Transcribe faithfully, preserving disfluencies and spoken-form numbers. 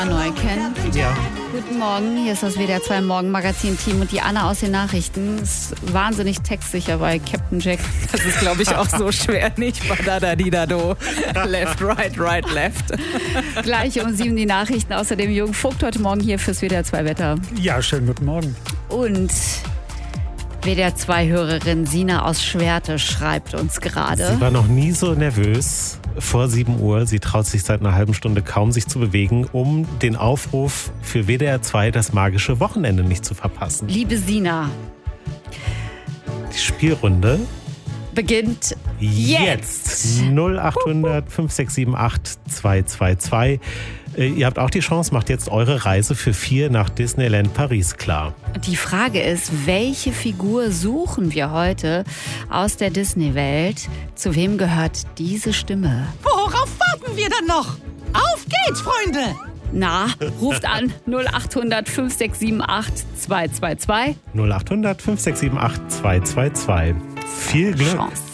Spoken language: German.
Neuken. Ja. Guten Morgen, hier ist das W D R zwei Morgenmagazin-Team und die Anna aus den Nachrichten ist wahnsinnig textsicher bei Captain Jack. Das ist, glaube ich, auch so schwer nicht. Badadadidado. Left, right, right, left. Gleich um sieben die Nachrichten. Außerdem Jürgen Vogt heute Morgen hier fürs W D R zwei Wetter. Ja, schönen guten Morgen. Und W D R zwei Hörerin Sina aus Schwerte schreibt uns gerade. Sie war noch nie so nervös vor sieben Uhr. Sie traut sich seit einer halben Stunde kaum, sich zu bewegen, um den Aufruf für W D R zwei das magische Wochenende nicht zu verpassen. Liebe Sina, Die Spielrunde beginnt jetzt. null achthundert fünf sechs sieben acht zwei zwei zwei. Äh, Ihr habt auch die Chance, macht jetzt eure Reise für vier nach Disneyland Paris klar. Die Frage ist, welche Figur suchen wir heute aus der Disney-Welt? Zu wem gehört diese Stimme? Worauf warten wir dann noch? Auf geht's, Freunde! Na, ruft an null achthundert fünf sechs sieben acht zwei zwei zwei. null achthundert fünf sechs sieben acht zwei zwei zwei. Viel Glück. Chance.